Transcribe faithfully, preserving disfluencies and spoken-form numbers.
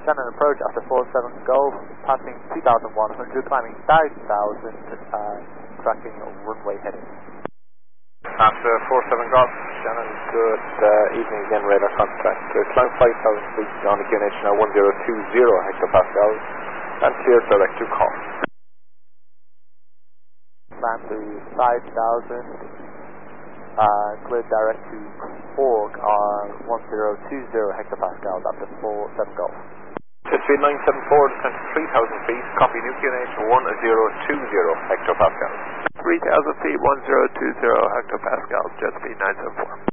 Shannon approach after four seven Golf, passing two thousand one hundred, climbing five thousand, uh, tracking runway heading. After four seven Golf, Shannon, good uh, evening again, radar contact. Uh, climb five thousand feet on the Q N H now one zero two zero hectopascals, and clear direct to call. Climb to five thousand, uh, clear direct to Org on one zero two zero hectopascals after four seven Golf. Speed nine seven four, descent to three thousand feet, copy new Q N H one zero two zero hectopascals. three thousand feet, one zero two zero hectopascals, jet speed nine seven four.